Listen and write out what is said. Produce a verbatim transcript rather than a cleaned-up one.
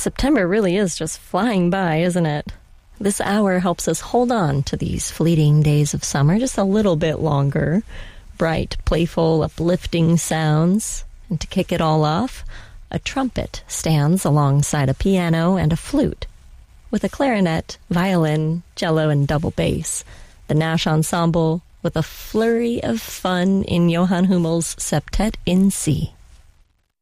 September really is just flying by, isn't it? This hour helps us hold on to these fleeting days of summer just a little bit longer. Bright, playful, uplifting sounds. And to kick it all off, a trumpet stands alongside a piano and a flute. With a clarinet, violin, cello, and double bass, the Nash Ensemble with a flurry of fun in Johann Hummel's Septet in C.